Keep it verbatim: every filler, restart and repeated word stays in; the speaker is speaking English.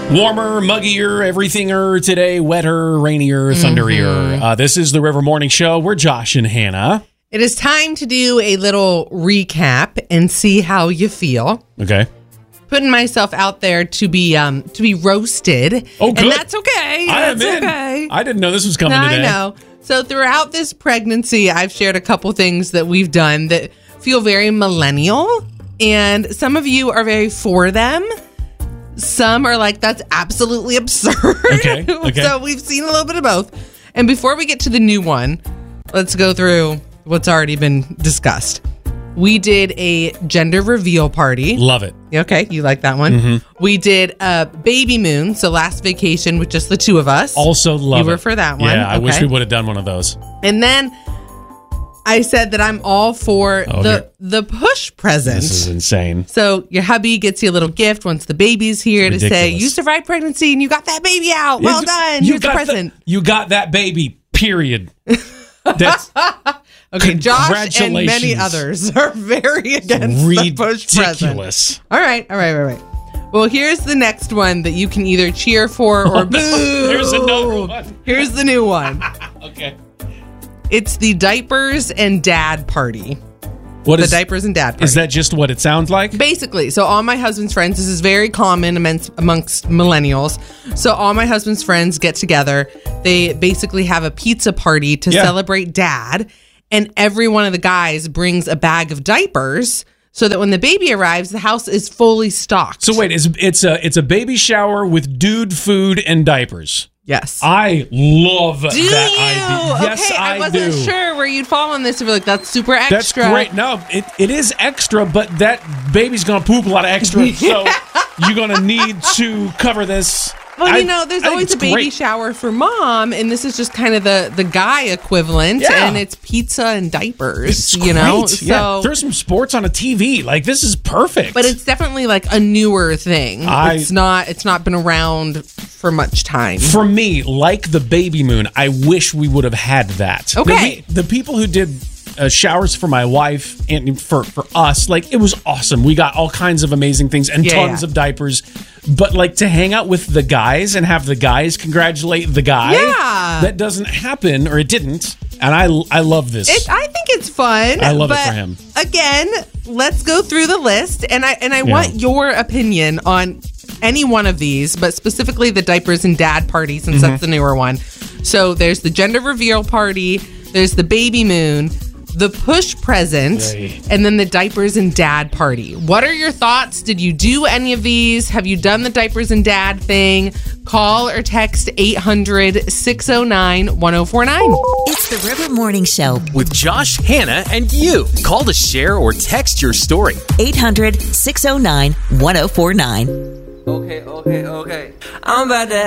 Warmer, muggier, everythinger today, wetter, rainier, thunderier. Mm-hmm. Uh, this is the River Morning Show. We're Josh and Hannah. It is time to do a little recap and see how you feel. Okay. Putting myself out there to be um to be roasted. Oh, good. And that's okay. I am that's in. okay. I didn't know this was coming I today. I know. So throughout this pregnancy, I've shared a couple things that we've done that feel very millennial. And some of you are very for them. Some are like, that's absolutely absurd. Okay, okay. So we've seen a little bit of both. And before we get to the new one, let's go through what's already been discussed. We did a gender reveal party. Love it. Okay, you like that one. Mm-hmm. We did a baby moon, so last vacation with just the two of us. Also love it. You were for that one. Yeah, I okay. wish we would have done one of those. And then I said that I'm all for oh, the here. the push present. This is insane. So your hubby gets you a little gift once the baby's here to say, you survived pregnancy and you got that baby out. Well you, done. You Here's the present. The, you got that baby, period. That's okay, Josh and many congratulations. others are very against the push present. Ridiculous. All right, all right, all right. Well, here's the next one that you can either cheer for or oh, boo. No. Here's another one. Here's the new one. Okay. It's the diapers and dad party. What the is, diapers and dad party. Is that just what it sounds like? Basically. So all my husband's friends, this is very common amongst, amongst millennials. So all my husband's friends get together. They basically have a pizza party to yeah. celebrate dad. And every one of the guys brings a bag of diapers so that when the baby arrives, the house is fully stocked. So wait, it's, it's a it's a baby shower with dude food and diapers. Yes. I love do that you? idea. Yes, okay, I, I wasn't do. sure where you'd fall on this. If you're like, that's super extra. That's great. No, it, it is extra, but that baby's going to poop a lot of extra. So you're going to need to cover this. Well, I, you know, there's I always a baby great. shower for mom, and this is just kind of the, the guy equivalent, yeah. and it's pizza and diapers, It's you know? great. So, yeah. There's some sports on a T V. Like, this is perfect. But it's definitely like a newer thing. I, it's not It's not been around for much time. For me, like the baby moon, I wish we would have had that. Okay. The, the people who did uh, showers for my wife and for, for us, like, it was awesome. We got all kinds of amazing things and yeah, tons yeah. of diapers. But, like, to hang out with the guys and have the guys congratulate the guy, yeah. that doesn't happen, or it didn't. And I, I love this. It, I think it's fun. I love but it for him. Again, let's go through the list, and I and I Yeah. want your opinion on any one of these, but specifically the diapers and dad party, since Mm-hmm. that's the newer one. So there's the gender reveal party, there's the baby moon, the push present, Yay. and then the diapers and dad party. What are your thoughts? Did you do any of these? Have you done the diapers and dad thing? Call or text eight hundred, six oh nine, one oh four nine. It's the River Morning Show. With Josh, Hannah, and you. Call to share or text your story. eight hundred, six oh nine, one oh four nine. Okay, okay, okay. I'm about to